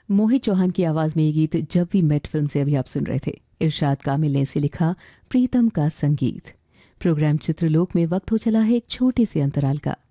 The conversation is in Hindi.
मोहित चौहान की आवाज में ये गीत जब वी मेट फिल्म से अभी आप सुन रहे थे। इरशाद कामिल ने इसे लिखा, प्रीतम का संगीत। प्रोग्राम चित्रलोक में वक्त हो चला है एक छोटे से अंतराल का।